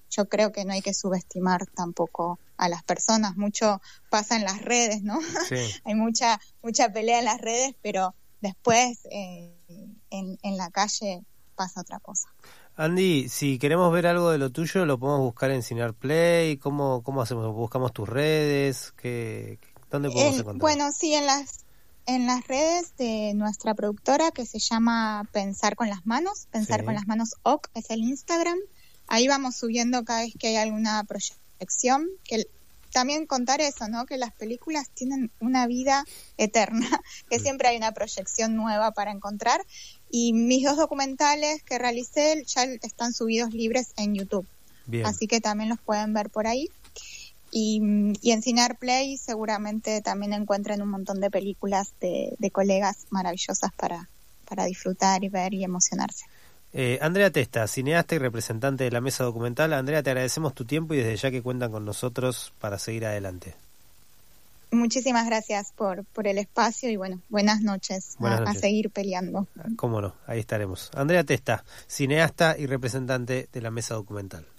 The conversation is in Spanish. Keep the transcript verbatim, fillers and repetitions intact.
yo creo que no hay que subestimar tampoco a las personas. Mucho pasa en las redes, ¿no? Sí. Hay mucha mucha pelea en las redes, pero después eh, en, en la calle pasa otra cosa. Andy, si queremos ver algo de lo tuyo, ¿lo podemos buscar en Cinear Play? ¿Cómo, cómo hacemos? ¿Buscamos tus redes? ¿Qué, ¿Dónde podemos El, encontrar? Bueno, sí, en las en las redes de nuestra productora, que se llama Pensar con las Manos, Pensar Sí. con las Manos O C, es el Instagram. Ahí vamos subiendo cada vez que hay alguna proyección, que también contar eso, ¿no? Que las películas tienen una vida eterna, que Mm. siempre hay una proyección nueva para encontrar. Y mis dos documentales que realicé ya están subidos libres en YouTube. Bien. Así que también los pueden ver por ahí. Y, y en Cinear Play seguramente también encuentren un montón de películas de, de colegas maravillosas para, para disfrutar y ver y emocionarse. Eh, Andrea Testa, cineasta y representante de la Mesa Documental. Andrea, te agradecemos tu tiempo y desde ya que cuentan con nosotros para seguir adelante. Muchísimas gracias por, por el espacio y bueno, buenas noches, Buenas a, noches. a seguir peleando. Cómo no, ahí estaremos. Andrea Testa, cineasta y representante de la Mesa Documental.